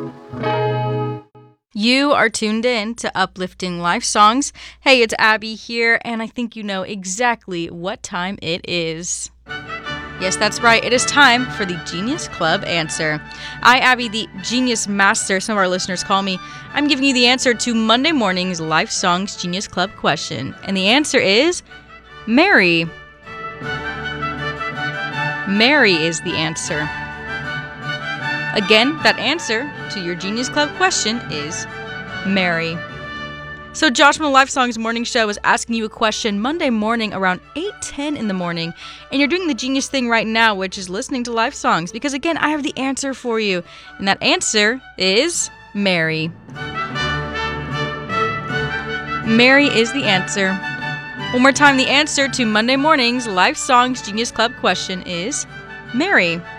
You are tuned in to Uplifting Life Songs. Hey, it's Abby here, and I think you know exactly what time it is. Yes, that's right. It is time for the Genius Club answer. I, Abby, the Genius Master, some of our listeners call me, I'm giving you the answer to Monday morning's Life Songs Genius Club question. And the answer is Mary. Mary is the answer. Again, that answer to your Genius Club question is Mary. So Josh from the Life Songs Morning Show is asking you a question Monday morning around 8:10 in the morning. And you're doing the genius thing right now, which is listening to Life Songs. Because again, I have the answer for you. And that answer is Mary. Mary is the answer. One more time, the answer to Monday morning's Life Songs Genius Club question is Mary.